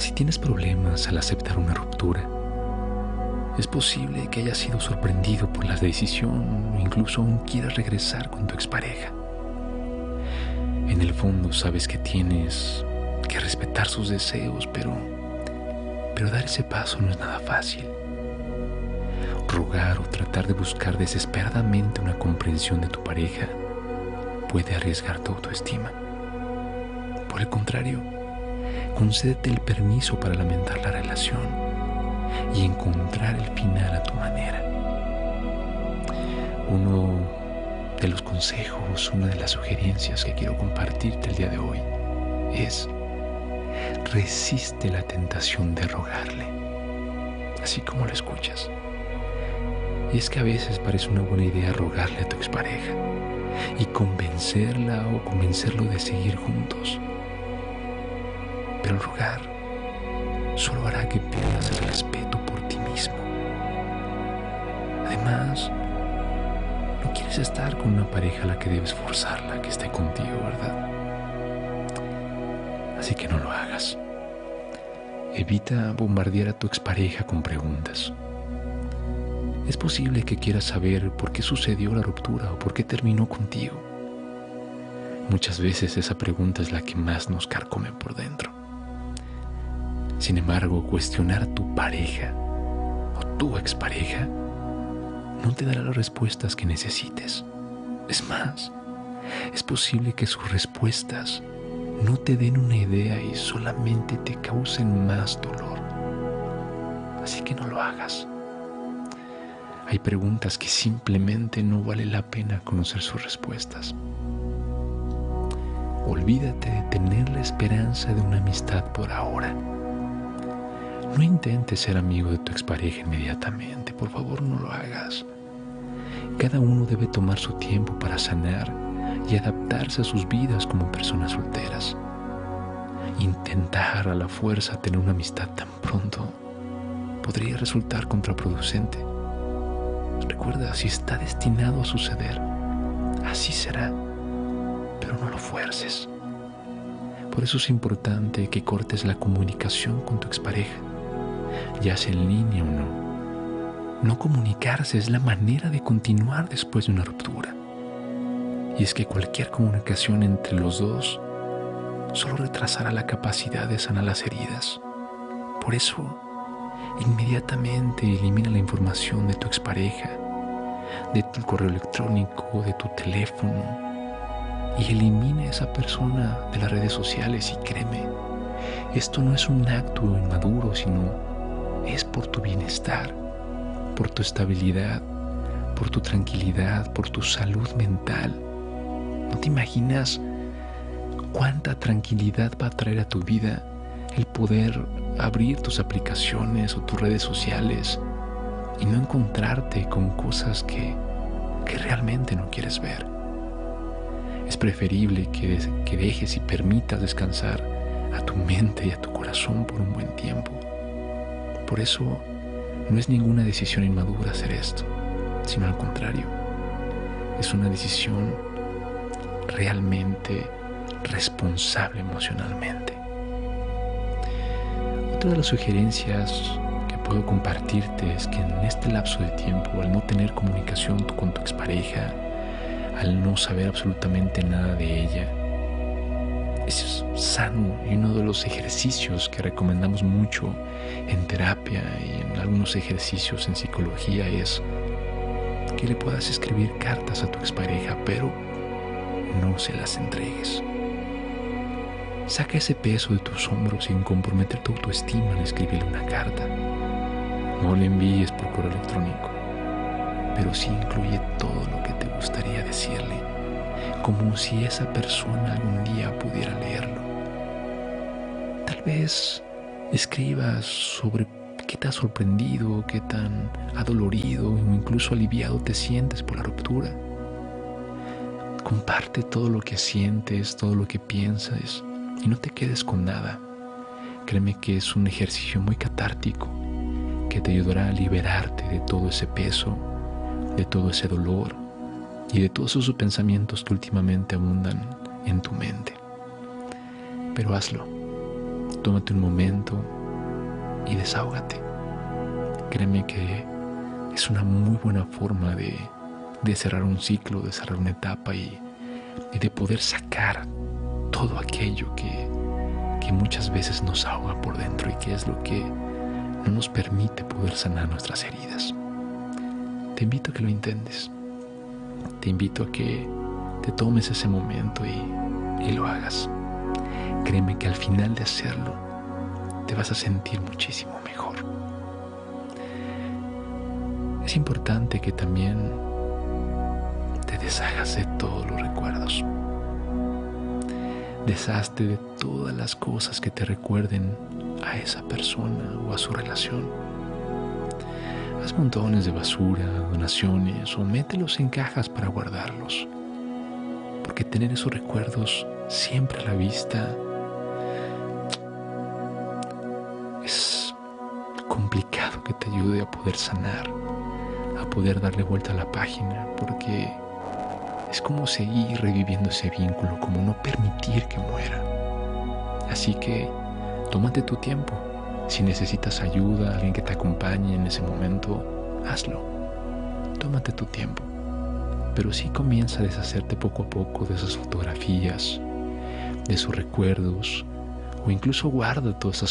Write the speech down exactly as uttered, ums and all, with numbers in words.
Si tienes problemas al aceptar una ruptura, es posible que hayas sido sorprendido por la decisión o incluso aún quieras regresar con tu expareja. En el fondo sabes que tienes que respetar sus deseos, pero, pero dar ese paso no es nada fácil. Rogar o tratar de buscar desesperadamente una comprensión de tu pareja puede arriesgar tu autoestima. Por el contrario, concédete el permiso para lamentar la relación y encontrar el final a tu manera. Uno de los consejos, una de las sugerencias que quiero compartirte el día de hoy es: resiste la tentación de rogarle, así como lo escuchas. Y es que a veces parece una buena idea rogarle a tu expareja y convencerla o convencerlo de seguir juntos. Pero el rogar solo hará que pierdas el respeto por ti mismo. Además, no quieres estar con una pareja a la que debes forzarla a que esté contigo, ¿verdad? Así que no lo hagas. Evita bombardear a tu expareja con preguntas. Es posible que quieras saber por qué sucedió la ruptura o por qué terminó contigo. Muchas veces esa pregunta es la que más nos carcome por dentro. Sin embargo, cuestionar a tu pareja o tu expareja no te dará las respuestas que necesites. Es más, es posible que sus respuestas no te den una idea y solamente te causen más dolor. Así que no lo hagas. Hay preguntas que simplemente no vale la pena conocer sus respuestas. Olvídate de tener la esperanza de una amistad por ahora. No intentes ser amigo de tu expareja inmediatamente, por favor no lo hagas. Cada uno debe tomar su tiempo para sanar y adaptarse a sus vidas como personas solteras. Intentar a la fuerza tener una amistad tan pronto podría resultar contraproducente. Recuerda, si está destinado a suceder, así será, pero no lo fuerces. Por eso es importante que cortes la comunicación con tu expareja, ya sea en línea o no. No comunicarse es la manera de continuar después de una ruptura. Y es que cualquier comunicación entre los dos solo retrasará la capacidad de sanar las heridas. Por eso, inmediatamente elimina la información de tu expareja, de tu correo electrónico, de tu teléfono, y elimina a esa persona de las redes sociales. Y créeme, esto no es un acto inmaduro, sino es por tu bienestar, por tu estabilidad, por tu tranquilidad, por tu salud mental. ¿No te imaginas cuánta tranquilidad va a traer a tu vida el poder abrir tus aplicaciones o tus redes sociales y no encontrarte con cosas que, que realmente no quieres ver? Es preferible que, que dejes y permitas descansar a tu mente y a tu corazón por un buen tiempo. Por eso no es ninguna decisión inmadura hacer esto, sino al contrario, es una decisión realmente responsable emocionalmente. Otra de las sugerencias que puedo compartirte es que en este lapso de tiempo, al no tener comunicación con tu expareja, al no saber absolutamente nada de ella, es sano, y uno de los ejercicios que recomendamos mucho en terapia y en algunos ejercicios en psicología es que le puedas escribir cartas a tu expareja, pero no se las entregues. Saca ese peso de tus hombros sin comprometer tu autoestima al escribirle una carta. No le envíes por correo electrónico, pero sí incluye todo lo que te gustaría decirle, como si esa persona algún día pudiera leerlo. Tal vez escribas sobre qué te ha sorprendido, qué tan adolorido o incluso aliviado te sientes por la ruptura. Comparte todo lo que sientes, todo lo que piensas, y no te quedes con nada. Créeme que es un ejercicio muy catártico que te ayudará a liberarte de todo ese peso, de todo ese dolor y de todos esos pensamientos que últimamente abundan en tu mente. Pero hazlo, tómate un momento y desahógate. Créeme que es una muy buena forma de, de cerrar un ciclo, de cerrar una etapa y, y de poder sacar todo aquello que, que muchas veces nos ahoga por dentro y que es lo que no nos permite poder sanar nuestras heridas. Te invito a que lo intentes. Te invito a que te tomes ese momento y, y lo hagas. Créeme que al final de hacerlo te vas a sentir muchísimo mejor. Es importante que también te deshagas de todos los recuerdos. Deshazte de todas las cosas que te recuerden a esa persona o a su relación. Haz montones de basura, donaciones o mételos en cajas para guardarlos. Porque tener esos recuerdos siempre a la vista es complicado que te ayude a poder sanar, a poder darle vuelta a la página, porque es como seguir reviviendo ese vínculo, como no permitir que muera. Así que tómate tu tiempo. Si necesitas ayuda, alguien que te acompañe en ese momento, hazlo. Tómate tu tiempo. Pero sí comienza a deshacerte poco a poco de esas fotografías, de esos recuerdos, o incluso guarda todas esas